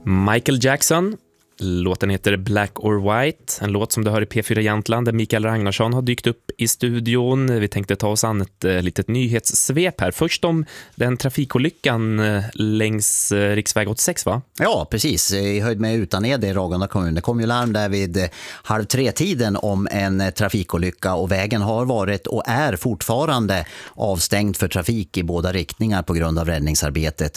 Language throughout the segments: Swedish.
Michael Jackson. Låten heter Black or White, en låt som du hör i P4 Jämtland där Mikael Ragnarsson har dykt upp i studion. Vi tänkte ta oss an ett litet nyhetssvep här. Först om den trafikolyckan längs riksväg 86, va? Ja, precis. I höjd med Utanede i Ragunda kommun. Det kom ju larm där vid 2:30 om en trafikolycka och vägen har varit och är fortfarande avstängd för trafik i båda riktningar på grund av räddningsarbetet.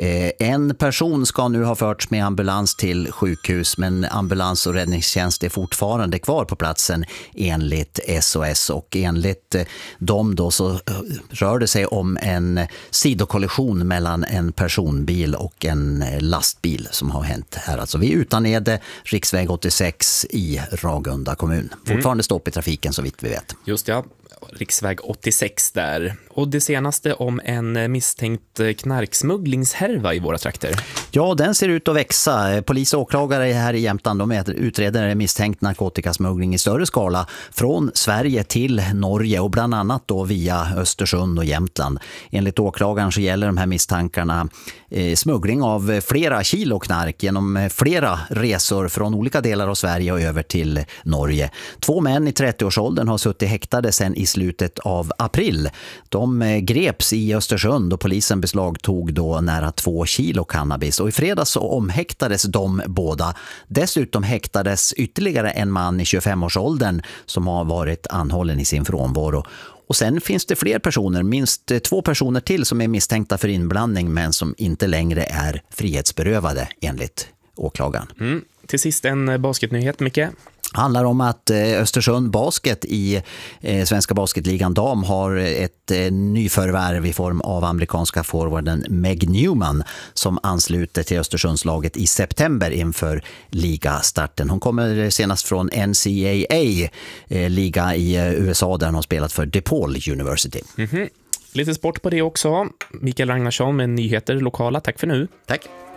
En person ska nu ha förts med ambulans till sjukhus, men ambulans- och räddningstjänst är fortfarande kvar på platsen enligt SOS, och enligt dem då så rör det sig om en sidokollision mellan en personbil och en lastbil som har hänt här. Alltså vi är Utanede, riksväg 86 i Ragunda kommun. Fortfarande stopp i trafiken så vitt vi vet. Just ja, riksväg 86 där. Och det senaste om en misstänkt knarksmugglingshärva i våra trakter. Ja, den ser ut att växa. Polis och åklagare här i Jämtland, de utreder misstänkt narkotikasmuggling i större skala från Sverige till Norge och bland annat då via Östersund och Jämtland. Enligt åklagaren så gäller de här misstankarna smuggling av flera kilo knark genom flera resor från olika delar av Sverige och över till Norge. 2 män i 30-årsåldern har suttit häktade sedan i slutet av april. De greps i Östersund och polisen beslagtog då nära 2 kilo cannabis. Och i fredags så omhäktades de båda. Dessutom häktades ytterligare en man i 25-årsåldern som har varit anhållen i sin frånvaro. Och sen finns det fler personer, minst 2 personer till som är misstänkta för inblandning men som inte längre är frihetsberövade enligt åklagaren. Till sist en basketnyhet, Micke. Handlar om att Östersund Basket i Svenska Basketligan Dam har ett nyförvärv i form av amerikanska forwarden Meg Newman som ansluter till Östersundslaget i september inför ligastarten. Hon kommer senast från NCAA, liga i USA där hon har spelat för DePaul University. Lite sport på det också. Mikael Ragnarsson med nyheter lokala. Tack för nu. Tack.